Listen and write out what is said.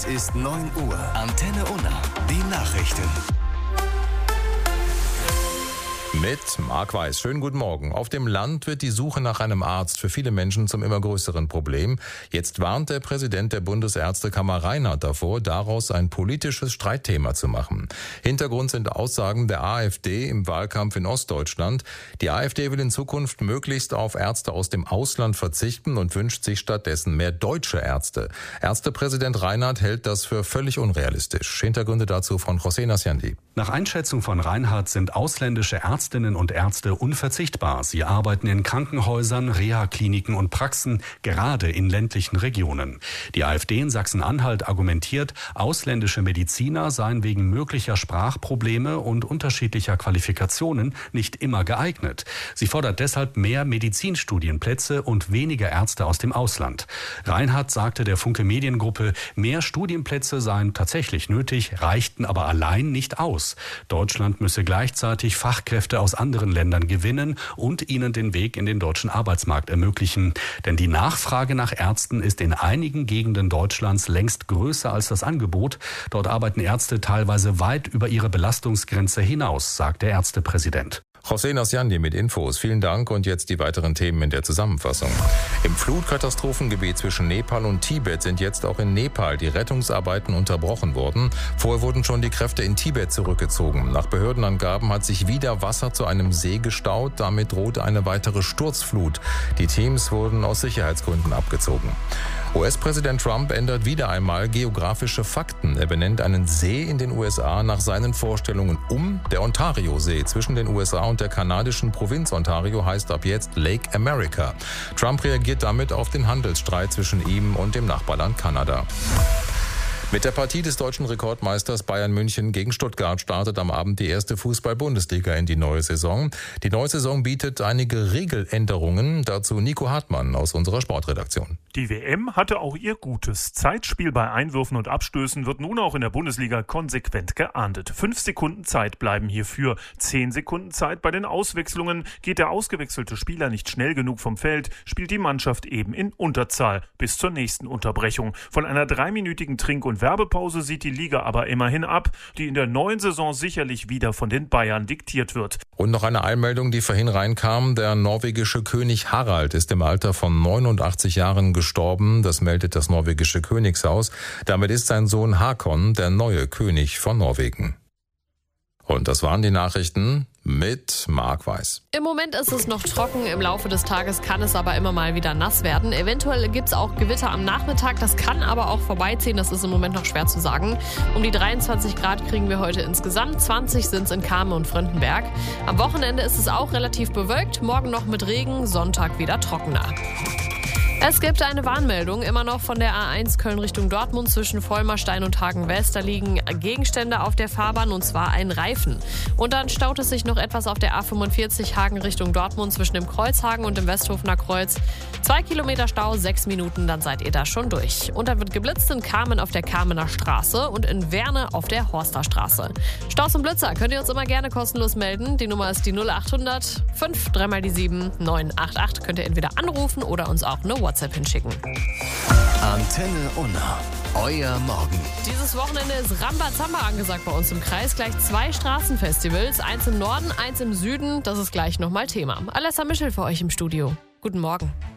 Es ist 9 Uhr. Antenne Unna. Die Nachrichten. Mit Marc Weiß. Schönen guten Morgen. Auf dem Land wird die Suche nach einem Arzt für viele Menschen zum immer größeren Problem. Jetzt warnt der Präsident der Bundesärztekammer Reinhardt davor, daraus ein politisches Streitthema zu machen. Hintergrund sind Aussagen der AfD im Wahlkampf in Ostdeutschland. Die AfD will in Zukunft möglichst auf Ärzte aus dem Ausland verzichten und wünscht sich stattdessen mehr deutsche Ärzte. Ärztepräsident Reinhardt hält das für völlig unrealistisch. Hintergründe dazu von José Nasciandi. Nach Einschätzung von Reinhardt sind ausländische Ärztinnen und Ärzte unverzichtbar. Sie arbeiten in Krankenhäusern, Reha-Kliniken und Praxen, gerade in ländlichen Regionen. Die AfD in Sachsen-Anhalt argumentiert, ausländische Mediziner seien wegen möglicher Sprachprobleme und unterschiedlicher Qualifikationen nicht immer geeignet. Sie fordert deshalb mehr Medizinstudienplätze und weniger Ärzte aus dem Ausland. Reinhardt sagte der Funke Mediengruppe, mehr Studienplätze seien tatsächlich nötig, reichten aber allein nicht aus. Deutschland müsse gleichzeitig Fachkräfte aus anderen Ländern gewinnen und ihnen den Weg in den deutschen Arbeitsmarkt ermöglichen. Denn die Nachfrage nach Ärzten ist in einigen Gegenden Deutschlands längst größer als das Angebot. Dort arbeiten Ärzte teilweise weit über ihre Belastungsgrenze hinaus, sagt der Ärztepräsident. José Nasciandi mit Infos. Vielen Dank und jetzt die weiteren Themen in der Zusammenfassung. Im Flutkatastrophengebiet zwischen Nepal und Tibet sind jetzt auch in Nepal die Rettungsarbeiten unterbrochen worden. Vorher wurden schon die Kräfte in Tibet zurückgezogen. Nach Behördenangaben hat sich wieder Wasser zu einem See gestaut. Damit drohte eine weitere Sturzflut. Die Teams wurden aus Sicherheitsgründen abgezogen. US-Präsident Trump ändert wieder einmal geografische Fakten. Er benennt einen See in den USA nach seinen Vorstellungen um. Der Ontario-See zwischen den USA und der kanadischen Provinz Ontario heißt ab jetzt Lake America. Trump reagiert damit auf den Handelsstreit zwischen ihm und dem Nachbarland Kanada. Mit der Partie des deutschen Rekordmeisters Bayern München gegen Stuttgart startet am Abend die erste Fußball-Bundesliga in die neue Saison. Die neue Saison bietet einige Regeländerungen. Dazu Nico Hartmann aus unserer Sportredaktion. Die WM hatte auch ihr Gutes. Zeitspiel bei Einwürfen und Abstößen wird nun auch in der Bundesliga konsequent geahndet. 5 Sekunden Zeit bleiben hierfür. 10 Sekunden Zeit bei den Auswechslungen. Geht der ausgewechselte Spieler nicht schnell genug vom Feld, spielt die Mannschaft eben in Unterzahl bis zur nächsten Unterbrechung. Von einer 3-minütigen Trink- und Werbepause sieht die Liga aber immerhin ab, die in der neuen Saison sicherlich wieder von den Bayern diktiert wird. Und noch eine Einmeldung, die vorhin reinkam. Der norwegische König Harald ist im Alter von 89 Jahren gestorben. Das meldet das norwegische Königshaus. Damit ist sein Sohn Hakon der neue König von Norwegen. Und das waren die Nachrichten mit Marc Weiß. Im Moment ist es noch trocken, im Laufe des Tages kann es aber immer mal wieder nass werden. Eventuell gibt es auch Gewitter am Nachmittag, das kann aber auch vorbeiziehen, das ist im Moment noch schwer zu sagen. Um die 23 Grad kriegen wir heute insgesamt, 20 sind es in Kamen und Fröndenberg. Am Wochenende ist es auch relativ bewölkt, morgen noch mit Regen, Sonntag wieder trockener. Es gibt eine Warnmeldung, immer noch von der A1 Köln Richtung Dortmund zwischen Vollmerstein und Hagen-West. Da liegen Gegenstände auf der Fahrbahn und zwar ein Reifen. Und dann staut es sich noch etwas auf der A45 Hagen Richtung Dortmund zwischen dem Kreuzhagen und dem Westhofener Kreuz. 2 Kilometer Stau, 6 Minuten, dann seid ihr da schon durch. Und dann wird geblitzt in Kamen auf der Kamener Straße und in Werne auf der Horster Straße. Staus und Blitzer könnt ihr uns immer gerne kostenlos melden. Die Nummer ist die 0800 5 3 mal die 7 988. Könnt ihr entweder anrufen oder uns auch eine WhatsApp hinschicken. Antenne Unna. Euer Morgen. Dieses Wochenende ist Rambazamba angesagt bei uns im Kreis. Gleich 2 Straßenfestivals. Eins im Norden, eins im Süden. Das ist gleich nochmal Thema. Alessa Mischel für euch im Studio. Guten Morgen.